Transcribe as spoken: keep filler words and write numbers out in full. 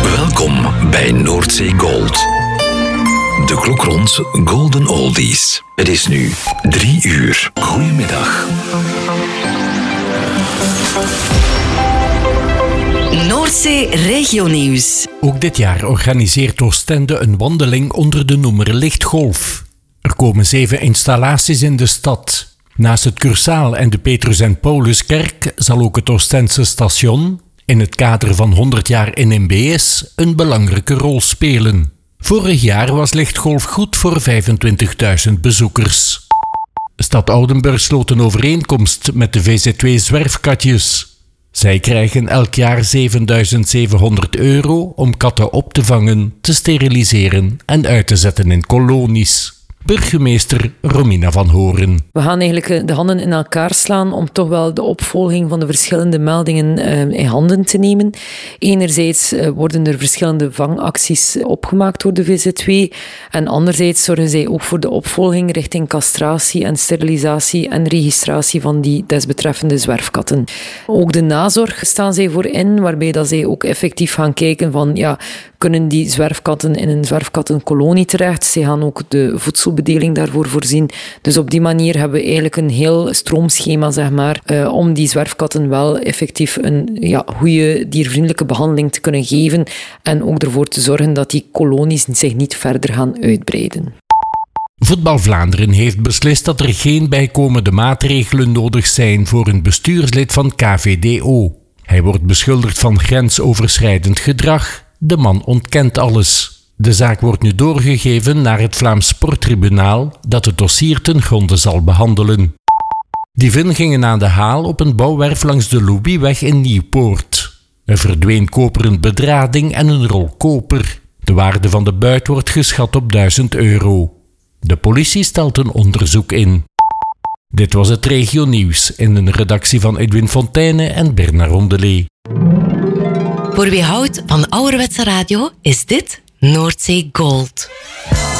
Welkom bij Noordzee Gold. De klok rond Golden Oldies. Het is nu drie uur. Goedemiddag. Noordzee Regionieuws. Ook dit jaar organiseert Oostende een wandeling onder de noemer Lichtgolf. Er komen zeven installaties in de stad. Naast het Cursaal en de Petrus en Pauluskerk zal ook het Oostense station, in het kader van honderd jaar N M B S, een belangrijke rol spelen. Vorig jaar was Lichtgolf goed voor vijfentwintigduizend bezoekers. Stad Oudenburg sloot een overeenkomst met de V Z W Zwerfkatjes. Zij krijgen elk jaar zevenduizend zevenhonderd euro om katten op te vangen, te steriliseren en uit te zetten in kolonies. Burgemeester Romina van Horen. We gaan eigenlijk de handen in elkaar slaan om toch wel de opvolging van de verschillende meldingen in handen te nemen. Enerzijds worden er verschillende vangacties opgemaakt door de V Z W en anderzijds zorgen zij ook voor de opvolging richting castratie en sterilisatie en registratie van die desbetreffende zwerfkatten. Ook de nazorg staan zij voor in, waarbij dat zij ook effectief gaan kijken van ja, kunnen die zwerfkatten in een zwerfkattenkolonie terecht. Zij gaan ook de voedselbedeling daarvoor voorzien. Dus op die manier hebben we eigenlijk een heel stroomschema, zeg maar, uh, om die zwerfkatten wel effectief een ja, goede diervriendelijke behandeling te kunnen geven en ook ervoor te zorgen dat die kolonies zich niet verder gaan uitbreiden. Voetbal Vlaanderen heeft beslist dat er geen bijkomende maatregelen nodig zijn voor een bestuurslid van K V D O. Hij wordt beschuldigd van grensoverschrijdend gedrag. De man ontkent alles. De zaak wordt nu doorgegeven naar het Vlaams Sporttribunaal dat het dossier ten gronde zal behandelen. Dieven gingen aan de haal op een bouwwerf langs de Louisweg in Nieuwpoort. Er verdween koperen bedrading en een rol koper. De waarde van de buit wordt geschat op duizend euro. De politie stelt een onderzoek in. Dit was het Regionieuws in een redactie van Edwin Fontaine en Bernard Rondelet. Voor wie houdt van ouderwetse radio is dit Noordzee Gold.